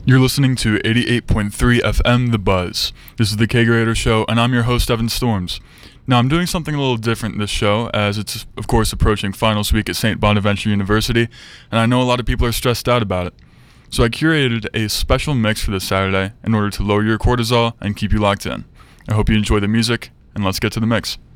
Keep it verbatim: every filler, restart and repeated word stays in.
You're listening to eighty-eight point three F M The Buzz. This is the Kegerator Show, and I'm your host, Evan Storms. Now, I'm doing something a little different this show, as it's, of course, approaching finals week at Saint Bonaventure University, and I know a lot of people are stressed out about it. So I curated a special mix for this Saturday in order to lower your cortisol and keep you locked in. I hope you enjoy the music, and let's get to the mix.